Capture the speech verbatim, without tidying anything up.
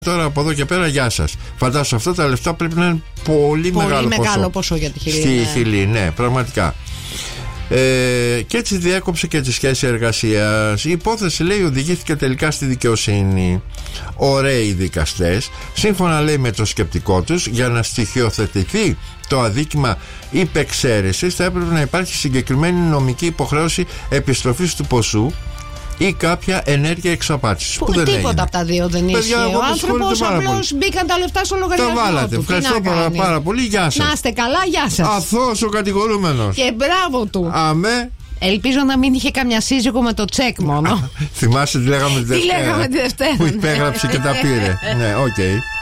Τώρα από εδώ και πέρα, γεια σας. Φαντάσου, αυτά τα λεφτά πρέπει να είναι πολύ, πολύ μεγάλο, μεγάλο ποσό. ποσό για τη Χιλή. Στη ναι. Χιλή, ναι, πραγματικά. Ε, και έτσι διέκοψε και τη σχέση εργασίας. Η υπόθεση, λέει, οδηγήθηκε τελικά στη δικαιοσύνη. Ωραίοι δικαστές, σύμφωνα, λέει, με το σκεπτικό τους, για να στοιχειοθετηθεί το αδίκημα υπεξαίρεσης, θα έπρεπε να υπάρχει συγκεκριμένη νομική υποχρέωση επιστροφής του ποσού ή κάποια ενέργεια εξαπάτησης. Που, που δεν τίποτα έγινε. από τα δύο δεν ίσχυε. Ο άνθρωπος απλώς μπήκαν τα λεφτά στο λογαριασμό. Τα βάλατε. Του. Ευχαριστώ πάρα, πάρα πολύ. Γεια σας. Να είστε καλά, γεια σας. Αθώος ο κατηγορούμενος. Και μπράβο του. Αμέ. Ελπίζω να μην είχε καμιά σύζυγο με το τσεκ μόνο. Θυμάσαι τι λέγαμε τη Δευτέρα. Τι λέγαμε τη Δευτέρα. Που υπέγραψε και τα πήρε. Ναι, οκ. Okay.